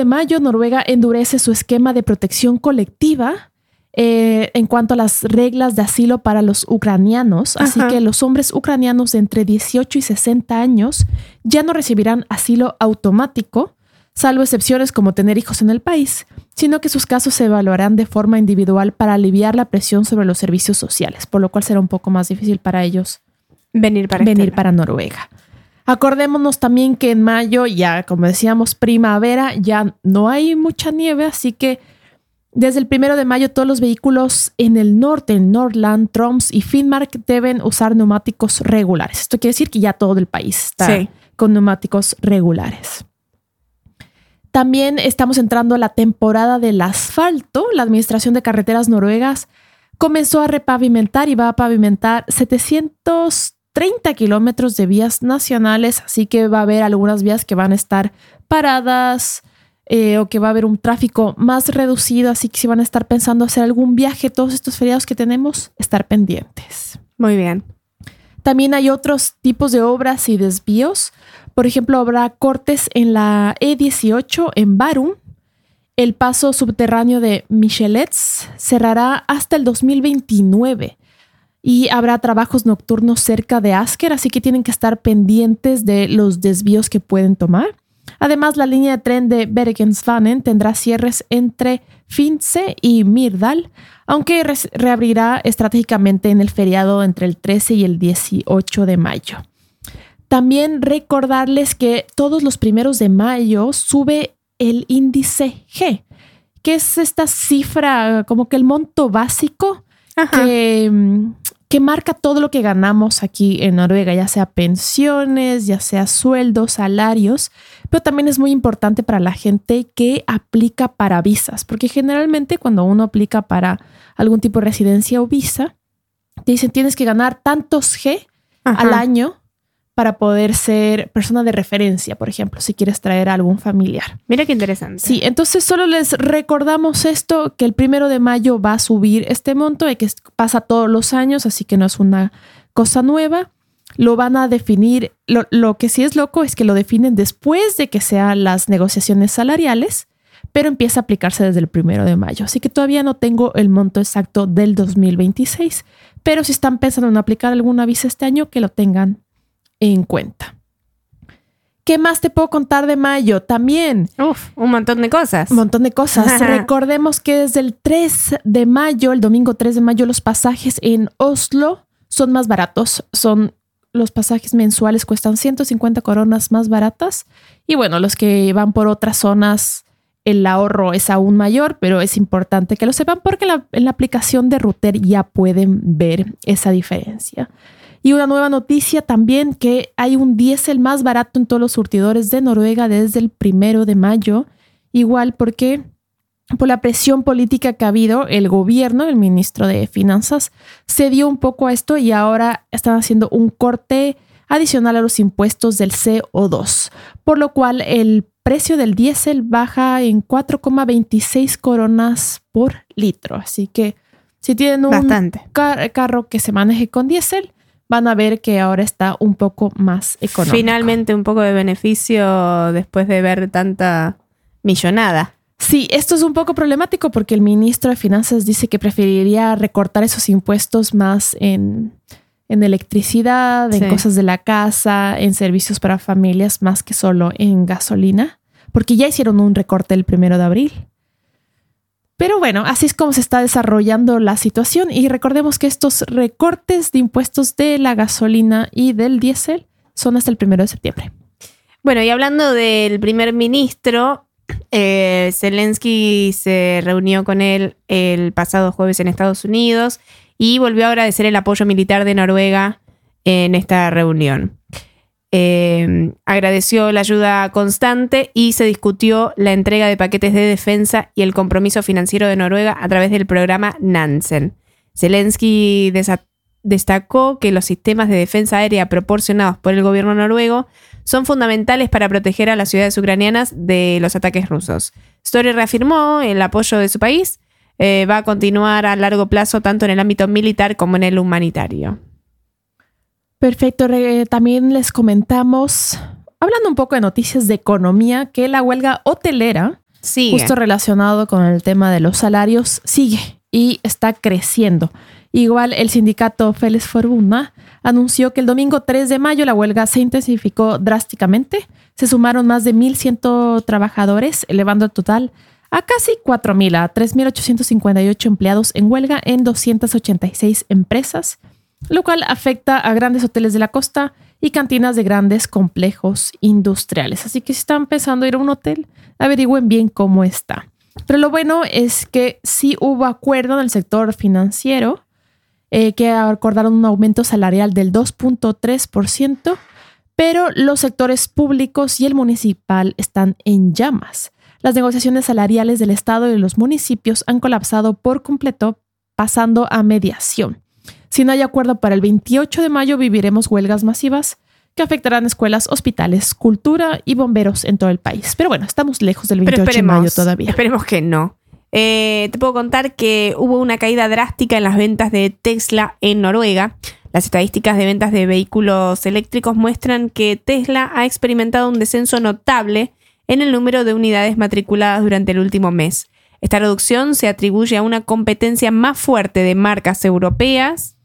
de mayo, Noruega endurece su esquema de protección colectiva en cuanto a las reglas de asilo para los ucranianos. Así que los hombres ucranianos de entre 18 y 60 años ya no recibirán asilo automático, salvo excepciones como tener hijos en el país, sino que sus casos se evaluarán de forma individual para aliviar la presión sobre los servicios sociales, por lo cual será un poco más difícil para ellos venir para Noruega. Acordémonos también que en mayo, ya como decíamos, primavera, ya no hay mucha nieve, así que desde el 1 de mayo todos los vehículos en el norte, en Nordland, Troms y Finnmark, deben usar neumáticos regulares. Esto quiere decir que ya todo el país está con neumáticos regulares. También estamos entrando a la temporada del asfalto. La Administración de Carreteras Noruegas comenzó a repavimentar y va a pavimentar 730 kilómetros de vías nacionales, así que va a haber algunas vías que van a estar paradas o que va a haber un tráfico más reducido, así que si van a estar pensando hacer algún viaje todos estos feriados que tenemos, estar pendientes. Muy bien. También hay otros tipos de obras y desvíos. Por ejemplo, habrá cortes en la E18 en Bærum. El paso subterráneo de Michelets cerrará hasta el 2029 y habrá trabajos nocturnos cerca de Asker, así que tienen que estar pendientes de los desvíos que pueden tomar. Además, la línea de tren de Bergensbanen tendrá cierres entre Finse y Myrdal, aunque reabrirá estratégicamente en el feriado entre el 13 y el 18 de mayo. También recordarles que todos los primeros de mayo sube el índice G, que es esta cifra, como que el monto básico que marca todo lo que ganamos aquí en Noruega, ya sea pensiones, ya sea sueldos, salarios, pero también es muy importante para la gente que aplica para visas, porque generalmente cuando uno aplica para algún tipo de residencia o visa, te dicen tienes que ganar tantos G al año para poder ser persona de referencia, por ejemplo, si quieres traer a algún familiar. Mira qué interesante. Sí, entonces solo les recordamos esto, que el 1 de mayo va a subir este monto, que pasa todos los años, así que no es una cosa nueva. Lo van a definir, lo que sí es loco es que lo definen después de que sean las negociaciones salariales, pero empieza a aplicarse desde el 1 de mayo. Así que todavía no tengo el monto exacto del 2026, pero si están pensando en aplicar alguna visa este año, que lo tengan en cuenta. ¿Qué más te puedo contar de mayo? También. Un montón de cosas. Un montón de cosas. Recordemos que desde el 3 de mayo, el domingo 3 de mayo, los pasajes en Oslo son más baratos. Los pasajes mensuales cuestan 150 coronas más baratas. Y bueno, los que van por otras zonas, el ahorro es aún mayor, pero es importante que lo sepan porque en la aplicación de Ruter ya pueden ver esa diferencia. Y una nueva noticia también, que hay un diésel más barato en todos los surtidores de Noruega desde el 1 de mayo. Igual porque por la presión política que ha habido, el gobierno, el ministro de Finanzas, cedió un poco a esto y ahora están haciendo un corte adicional a los impuestos del CO2. Por lo cual el precio del diésel baja en 4,26 coronas por litro. Así que si tienen un carro que se maneje con diésel, van a ver que ahora está un poco más económico. Finalmente un poco de beneficio después de ver tanta millonada. Sí, esto es un poco problemático porque el ministro de Finanzas dice que preferiría recortar esos impuestos más en electricidad, en cosas de la casa, en servicios para familias, más que solo en gasolina, porque ya hicieron un recorte el 1 de abril. Pero bueno, así es como se está desarrollando la situación y recordemos que estos recortes de impuestos de la gasolina y del diésel son hasta el 1 de septiembre. Bueno, y hablando del primer ministro, Zelensky se reunió con él el pasado jueves en Estados Unidos y volvió a agradecer el apoyo militar de Noruega en esta reunión. Agradeció la ayuda constante y se discutió la entrega de paquetes de defensa y el compromiso financiero de Noruega a través del programa Nansen. Zelensky destacó que los sistemas de defensa aérea proporcionados por el gobierno noruego son fundamentales para proteger a las ciudades ucranianas de los ataques rusos. Story reafirmó el apoyo de su país. Va a continuar a largo plazo tanto en el ámbito militar como en el humanitario. Perfecto. También les comentamos, hablando un poco de noticias de economía, que la huelga hotelera justo relacionado con el tema de los salarios, sigue y está creciendo. Igual el sindicato Félix Forbuna anunció que el domingo 3 de mayo la huelga se intensificó drásticamente. Se sumaron más de 1.100 trabajadores, elevando el total a casi 4.000, a 3.858 empleados en huelga en 286 empresas, lo cual afecta a grandes hoteles de la costa y cantinas de grandes complejos industriales. Así que si están pensando ir a un hotel, averigüen bien cómo está. Pero lo bueno es que sí hubo acuerdo en el sector financiero, que acordaron un aumento salarial del 2.3%, pero los sectores públicos y el municipal están en llamas. Las negociaciones salariales del Estado y de los municipios han colapsado por completo, pasando a mediación. Si no hay acuerdo para el 28 de mayo, viviremos huelgas masivas que afectarán escuelas, hospitales, cultura y bomberos en todo el país. Pero bueno, estamos lejos del 28 de mayo todavía. Esperemos que no. Te puedo contar que hubo una caída drástica en las ventas de Tesla en Noruega. Las estadísticas de ventas de vehículos eléctricos muestran que Tesla ha experimentado un descenso notable en el número de unidades matriculadas durante el último mes. Esta reducción se atribuye a una competencia más fuerte de marcas europeas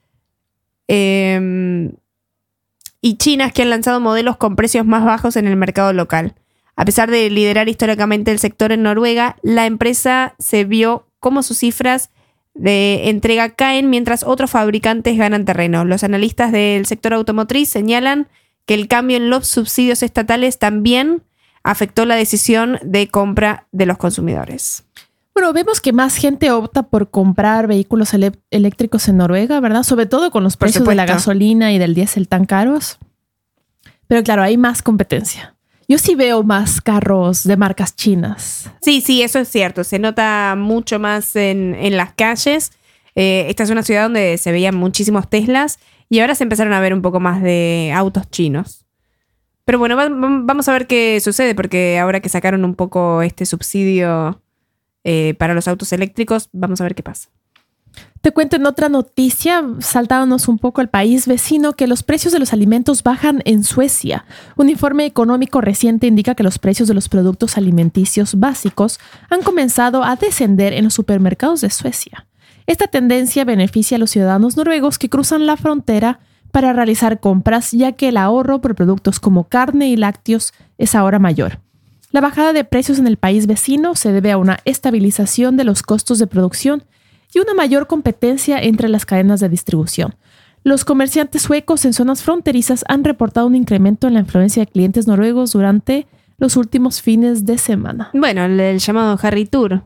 y chinas que han lanzado modelos con precios más bajos en el mercado local. A pesar de liderar históricamente el sector en Noruega, la empresa se vio como sus cifras de entrega caen mientras otros fabricantes ganan terreno. Los analistas del sector automotriz señalan que el cambio en los subsidios estatales también afectó la decisión de compra de los consumidores. Bueno, vemos que más gente opta por comprar vehículos eléctricos en Noruega, ¿verdad? Sobre todo con los precios de la gasolina y del diésel tan caros. Pero claro, hay más competencia. Yo sí veo más carros de marcas chinas. Sí, eso es cierto. Se nota mucho más en las calles. Esta es una ciudad donde se veían muchísimos Teslas y ahora se empezaron a ver un poco más de autos chinos. Pero bueno, vamos a ver qué sucede, porque ahora que sacaron un poco este subsidio para los autos eléctricos, vamos a ver qué pasa. Te cuento en otra noticia, saltándonos un poco al país vecino, que los precios de los alimentos bajan en Suecia. Un informe económico reciente indica que los precios de los productos alimenticios básicos han comenzado a descender en los supermercados de Suecia. Esta tendencia beneficia a los ciudadanos noruegos que cruzan la frontera para realizar compras, ya que el ahorro por productos como carne y lácteos es ahora mayor. La bajada de precios en el país vecino se debe a una estabilización de los costos de producción y una mayor competencia entre las cadenas de distribución. Los comerciantes suecos en zonas fronterizas han reportado un incremento en la afluencia de clientes noruegos durante los últimos fines de semana. Bueno, el llamado Harry Tour.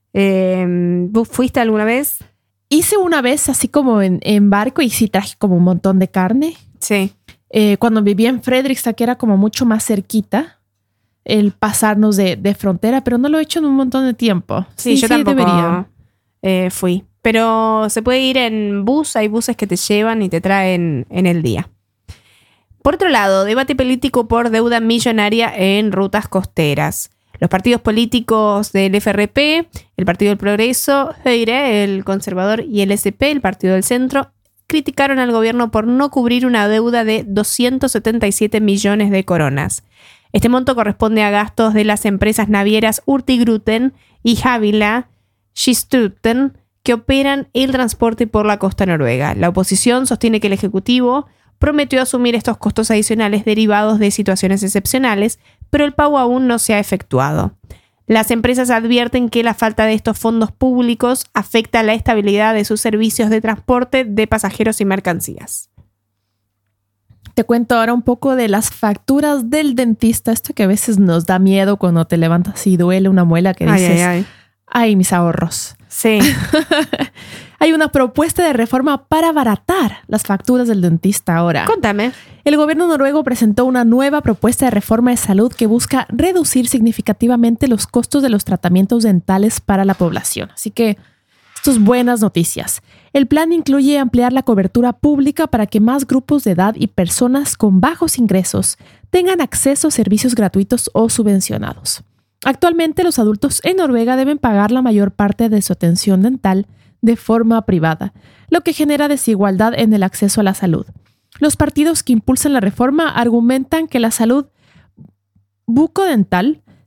¿Vos fuiste alguna vez? Hice una vez así como en barco y sí traje como un montón de carne. Sí. Cuando vivía en Fredrikstad, que era como mucho más cerquita el pasarnos de frontera, pero no lo he hecho en un montón de tiempo. Sí, yo tampoco fui. Pero se puede ir en bus, hay buses que te llevan y te traen en el día. Por otro lado, debate político por deuda millonaria en rutas costeras. Los partidos políticos del FRP, el Partido del Progreso, Høyre, el Conservador, y el SP, el Partido del Centro, criticaron al gobierno por no cubrir una deuda de 277 millones de coronas. Este monto corresponde a gastos de las empresas navieras Hurtigruten y Havila Kystruten, que operan el transporte por la costa noruega. La oposición sostiene que el Ejecutivo prometió asumir estos costos adicionales derivados de situaciones excepcionales, pero el pago aún no se ha efectuado. Las empresas advierten que la falta de estos fondos públicos afecta la estabilidad de sus servicios de transporte de pasajeros y mercancías. Te cuento ahora un poco de las facturas del dentista. Esto que a veces nos da miedo cuando te levantas y duele una muela que dices, ay, mis ahorros. Sí. Hay una propuesta de reforma para abaratar las facturas del dentista ahora. Contame. El gobierno noruego presentó una nueva propuesta de reforma de salud que busca reducir significativamente los costos de los tratamientos dentales para la población. Así que esto es buenas noticias. El plan incluye ampliar la cobertura pública para que más grupos de edad y personas con bajos ingresos tengan acceso a servicios gratuitos o subvencionados. Actualmente, los adultos en Noruega deben pagar la mayor parte de su atención dental de forma privada, lo que genera desigualdad en el acceso a la salud. Los partidos que impulsan la reforma argumentan que la salud bucodental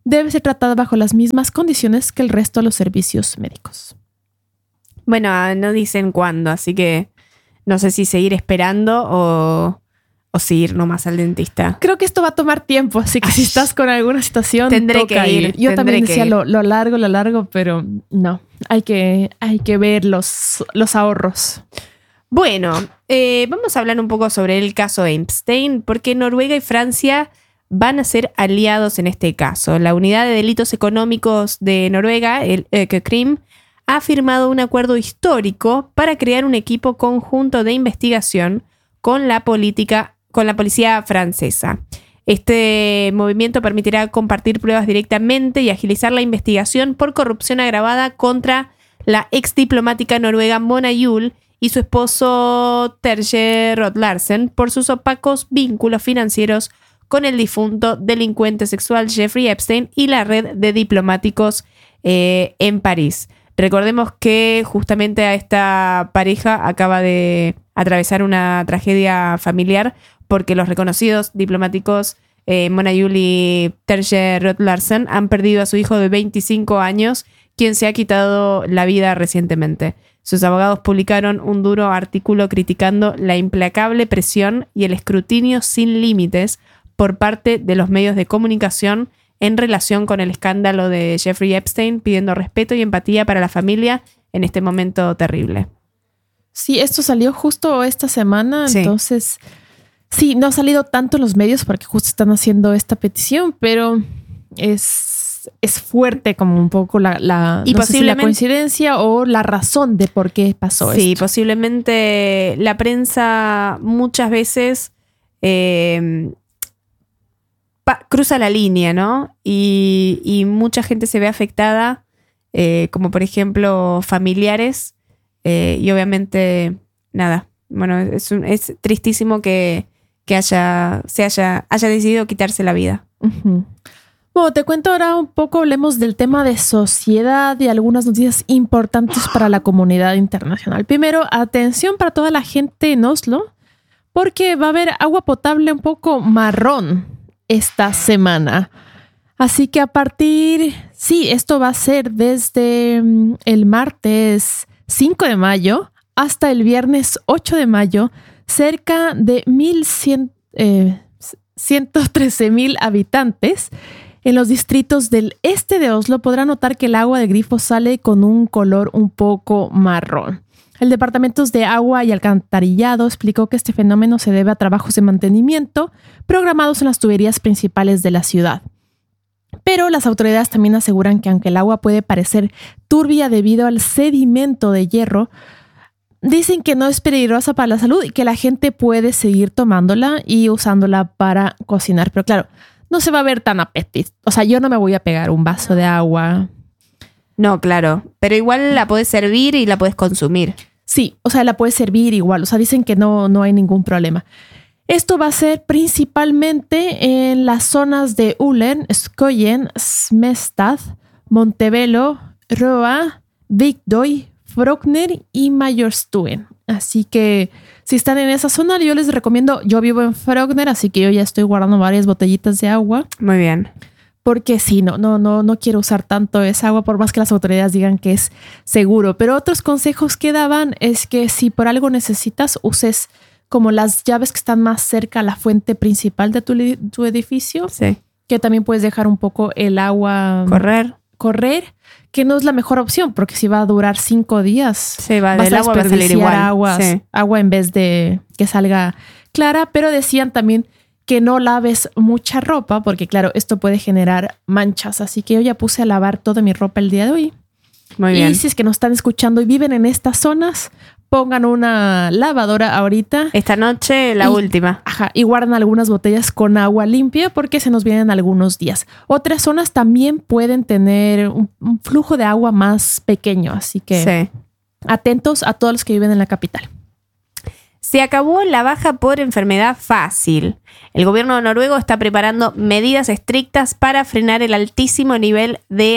debe ser tratada bajo las mismas condiciones que el resto de los servicios médicos. Bueno, no dicen cuándo, así que no sé si seguir esperando o seguir nomás al dentista. Creo que esto va a tomar tiempo, así que si estás con alguna situación, tendré toca que ir. Yo también decía lo largo, pero no, hay que ver los ahorros. Bueno, vamos a hablar un poco sobre el caso Epstein, porque Noruega y Francia van a ser aliados en este caso. La Unidad de Delitos Económicos de Noruega, el Økokrim, ha firmado un acuerdo histórico para crear un equipo conjunto de investigación con la policía francesa. Este movimiento permitirá compartir pruebas directamente y agilizar la investigación por corrupción agravada contra la ex diplomática noruega Mona Juul y su esposo Terje Rod-Larsen por sus opacos vínculos financieros con el difunto delincuente sexual Jeffrey Epstein y la red de diplomáticos en París. Recordemos que justamente a esta pareja acaba de atravesar una tragedia familiar porque los reconocidos diplomáticos Mona Juul y Terje Rod-Larsen han perdido a su hijo de 25 años, quien se ha quitado la vida recientemente. Sus abogados publicaron un duro artículo criticando la implacable presión y el escrutinio sin límites por parte de los medios de comunicación en relación con el escándalo de Jeffrey Epstein, pidiendo respeto y empatía para la familia en este momento terrible. Sí, esto salió justo esta semana, Sí. Entonces, sí, no ha salido tanto en los medios porque justo están haciendo esta petición, pero es fuerte como un poco la Y no sé si la posiblemente coincidencia o la razón de por qué pasó Sí, esto. posiblemente la prensa muchas veces cruza la línea, ¿no? Y mucha gente se ve afectada, como por ejemplo familiares, y obviamente, nada, bueno, es tristísimo que haya decidido quitarse la vida. Uh-huh. Bueno, te cuento ahora un poco, hablemos del tema de sociedad y algunas noticias importantes para la comunidad internacional. Primero, atención para toda la gente en Oslo, porque va a haber agua potable un poco marrón esta semana. Así que esto va a ser desde el martes 5 de mayo hasta el viernes 8 de mayo, cerca de 113,000 habitantes en los distritos del este de Oslo podrán notar que el agua del grifo sale con un color un poco marrón. El Departamento de Agua y Alcantarillado explicó que este fenómeno se debe a trabajos de mantenimiento programados en las tuberías principales de la ciudad. Pero las autoridades también aseguran que aunque el agua puede parecer turbia debido al sedimento de hierro, dicen que no es peligrosa para la salud y que la gente puede seguir tomándola y usándola para cocinar. Pero claro, no se va a ver tan apetitoso. O sea, yo no me voy a pegar un vaso de agua. No, claro, pero igual la podés servir y la podés consumir. Sí, o sea, la puedes servir igual. O sea, dicen que no hay ningún problema. Esto va a ser principalmente en las zonas de Ulen, Skøyen, Smestad, Montebello, Roa, Vigdøy, Frogner y Majorstuen. Así que si están en esa zona, yo les recomiendo, yo vivo en Frogner, así que yo ya estoy guardando varias botellitas de agua. Muy bien. Porque sí, no quiero usar tanto esa agua, por más que las autoridades digan que es seguro. Pero otros consejos que daban es que si por algo necesitas, uses como las llaves que están más cerca a la fuente principal de tu edificio. Sí. Que también puedes dejar un poco el agua correr, que no es la mejor opción, porque si va a durar 5 días, sí, vale, el agua va a salir igual. Agua en vez de que salga clara. Pero decían también que no laves mucha ropa, porque claro, esto puede generar manchas. Así que yo ya puse a lavar toda mi ropa el día de hoy. Muy bien. Y si es que nos están escuchando y viven en estas zonas, pongan una lavadora ahorita. Esta noche la última. Ajá, y guardan algunas botellas con agua limpia porque se nos vienen algunos días. Otras zonas también pueden tener un flujo de agua más pequeño, así que atentos a todos los que viven en la capital. Se acabó la baja por enfermedad fácil. El gobierno noruego está preparando medidas estrictas para frenar el altísimo nivel de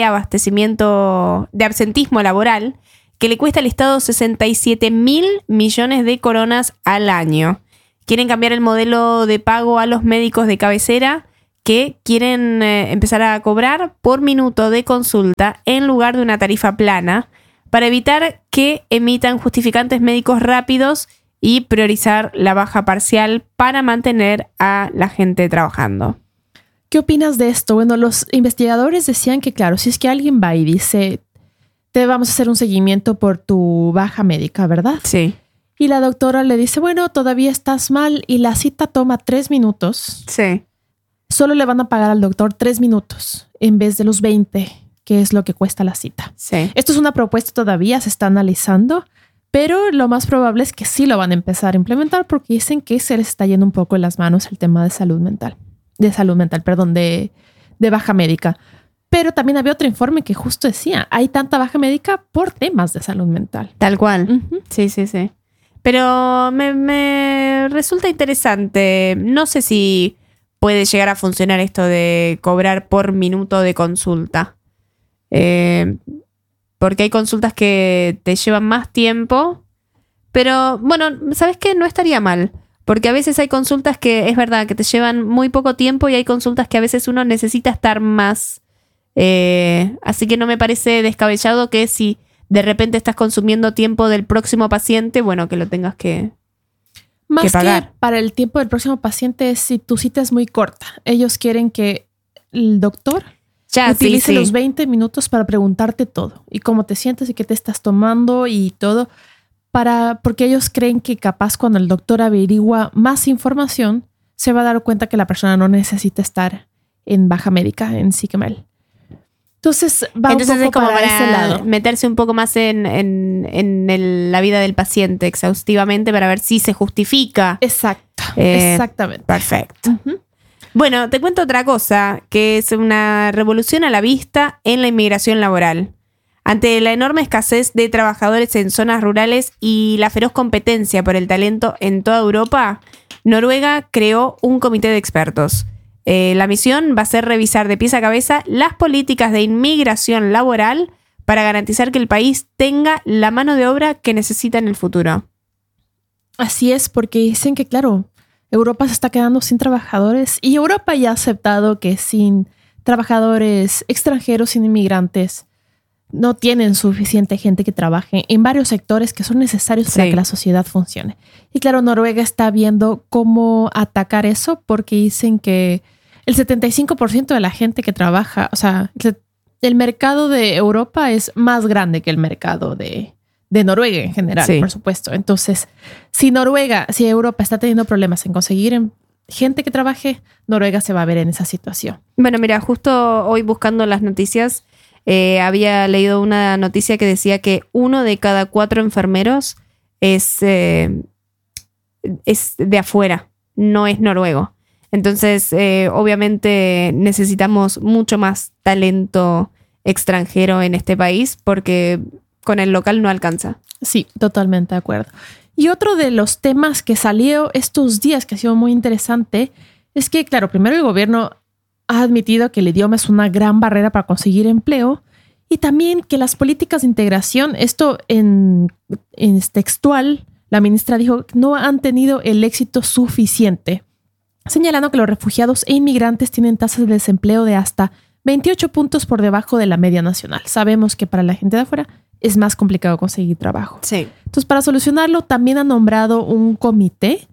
absentismo laboral que le cuesta al Estado 67.000 millones de coronas al año. Quieren cambiar el modelo de pago a los médicos de cabecera, que quieren empezar a cobrar por minuto de consulta en lugar de una tarifa plana para evitar que emitan justificantes médicos rápidos y priorizar la baja parcial para mantener a la gente trabajando. ¿Qué opinas de esto? Bueno, los investigadores decían que, claro, si es que alguien va y dice, te vamos a hacer un seguimiento por tu baja médica, ¿verdad? Sí. Y la doctora le dice, bueno, todavía estás mal y la cita toma 3 minutos. Sí. Solo le van a pagar al doctor 3 minutos en vez de los 20, que es lo que cuesta la cita. Sí. Esto es una propuesta todavía, se está analizando, pero lo más probable es que sí lo van a empezar a implementar porque dicen que se les está yendo un poco en las manos el tema de salud mental. De baja médica. Pero también había otro informe que justo decía, hay tanta baja médica por temas de salud mental. Tal cual. Uh-huh. Sí. Pero me resulta interesante. No sé si puede llegar a funcionar esto de cobrar por minuto de consulta. Porque hay consultas que te llevan más tiempo. Pero bueno, ¿sabes qué? No estaría mal. Porque a veces hay consultas que es verdad que te llevan muy poco tiempo y hay consultas que a veces uno necesita estar más. Así que no me parece descabellado que si de repente estás consumiendo tiempo del próximo paciente, bueno, que lo tengas que pagar. Que para el tiempo del próximo paciente es si tu cita es muy corta. Ellos quieren que el doctor utilice los 20 minutos para preguntarte todo. Y cómo te sientes y qué te estás tomando y todo. Porque ellos creen que capaz cuando el doctor averigua más información, se va a dar cuenta que la persona no necesita estar en baja médica, en SICMEL. Entonces un poco es como para ese lado. Meterse un poco más en la vida del paciente exhaustivamente para ver si se justifica. Exacto, exactamente. Perfecto. Uh-huh. Bueno, te cuento otra cosa, que es una revolución a la vista en la inmigración laboral. Ante la enorme escasez de trabajadores en zonas rurales y la feroz competencia por el talento en toda Europa, Noruega creó un comité de expertos. La misión va a ser revisar de pies a cabeza las políticas de inmigración laboral para garantizar que el país tenga la mano de obra que necesita en el futuro. Así es, porque dicen que, claro, Europa se está quedando sin trabajadores y Europa ya ha aceptado que sin trabajadores extranjeros, sin inmigrantes, no tienen suficiente gente que trabaje en varios sectores que son necesarios para que la sociedad funcione. Y claro, Noruega está viendo cómo atacar eso porque dicen que el 75% de la gente que trabaja, o sea, el mercado de Europa es más grande que el mercado de Noruega en general, por supuesto. Entonces, si Europa está teniendo problemas en conseguir gente que trabaje, Noruega se va a ver en esa situación. Bueno, mira, justo hoy buscando las noticias, había leído una noticia que decía que 1 de cada 4 enfermeros es de afuera, no es noruego. Entonces, obviamente necesitamos mucho más talento extranjero en este país porque con el local no alcanza. Sí, totalmente de acuerdo. Y otro de los temas que salió estos días que ha sido muy interesante es que, claro, primero el gobierno ha admitido que el idioma es una gran barrera para conseguir empleo y también que las políticas de integración, esto en textual, la ministra dijo que no han tenido el éxito suficiente, señalando que los refugiados e inmigrantes tienen tasas de desempleo de hasta 28 puntos por debajo de la media nacional. Sabemos que para la gente de afuera es más complicado conseguir trabajo. Sí. Entonces, para solucionarlo, también han nombrado un comité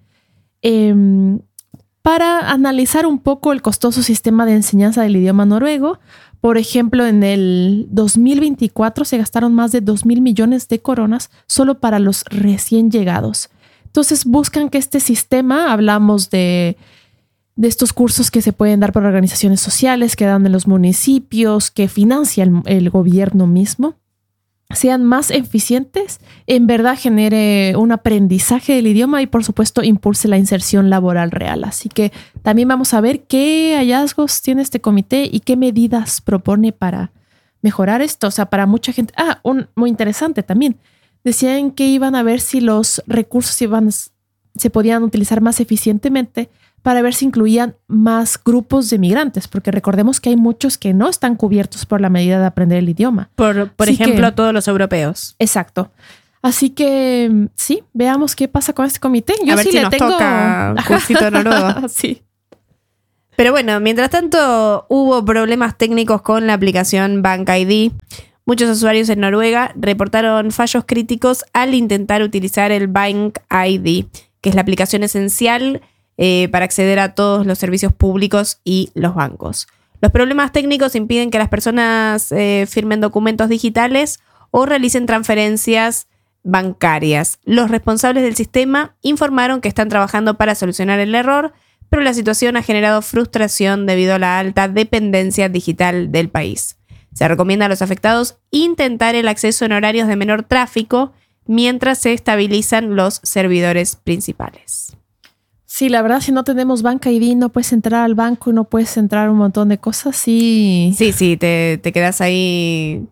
para analizar un poco el costoso sistema de enseñanza del idioma noruego. Por ejemplo, en el 2024 se gastaron más de 2.000 millones de coronas solo para los recién llegados. Entonces buscan que este sistema, hablamos de estos cursos que se pueden dar por organizaciones sociales, que dan en los municipios, que financia el gobierno mismo, sean más eficientes, en verdad genere un aprendizaje del idioma y por supuesto impulse la inserción laboral real. Así que también vamos a ver qué hallazgos tiene este comité y qué medidas propone para mejorar esto. O sea, para mucha gente. Muy interesante también. Decían que iban a ver si los recursos se podían utilizar más eficientemente para ver si incluían más grupos de migrantes, porque recordemos que hay muchos que no están cubiertos por la medida de aprender el idioma. Por ejemplo, todos los europeos. Exacto. Así que sí, veamos qué pasa con este comité. Yo a ver si le tengo toca cursito noruego. Sí. Pero bueno, mientras tanto hubo problemas técnicos con la aplicación BankID. Muchos usuarios en Noruega reportaron fallos críticos al intentar utilizar el BankID, que es la aplicación esencial para acceder a todos los servicios públicos y los bancos. Los problemas técnicos impiden que las personas firmen documentos digitales o realicen transferencias bancarias. Los responsables del sistema informaron que están trabajando para solucionar el error, pero la situación ha generado frustración debido a la alta dependencia digital del país. Se recomienda a los afectados intentar el acceso en horarios de menor tráfico mientras se estabilizan los servidores principales. Sí, la verdad, si no tenemos BankID, no puedes entrar al banco y no puedes entrar a un montón de cosas. Sí, te quedas ahí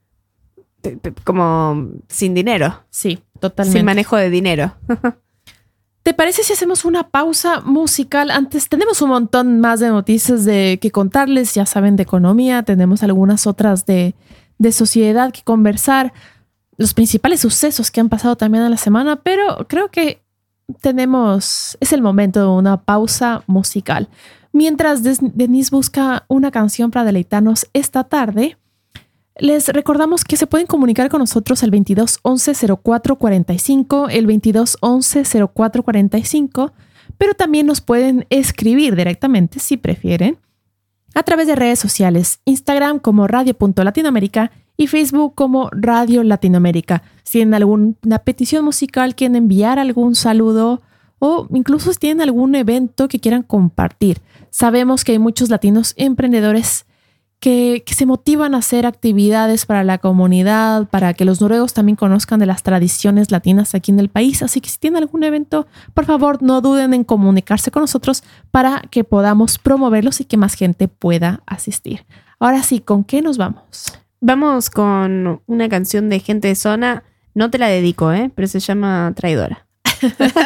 como sin dinero. Sí, totalmente. Sin manejo de dinero. ¿Te parece si hacemos una pausa musical? Antes tenemos un montón más de noticias que contarles, ya saben, de economía, tenemos algunas otras de sociedad que conversar, los principales sucesos que han pasado también en la semana, pero creo que es el momento de una pausa musical. Mientras Denise busca una canción para deleitarnos esta tarde, les recordamos que se pueden comunicar con nosotros al 22 11 04 45, el 22 11 04 45, pero también nos pueden escribir directamente, si prefieren, a través de redes sociales, Instagram como radio.latinoamérica y Facebook como Radio Latinoamérica. Si tienen alguna petición musical, quieren enviar algún saludo o incluso si tienen algún evento que quieran compartir. Sabemos que hay muchos latinos emprendedores que se motivan a hacer actividades para la comunidad, para que los noruegos también conozcan de las tradiciones latinas aquí en el país. Así que si tienen algún evento, por favor, no duden en comunicarse con nosotros para que podamos promoverlos y que más gente pueda asistir. Ahora sí, ¿con qué nos vamos? Vamos con una canción de Gente de Zona. No te la dedico, pero se llama Traidora.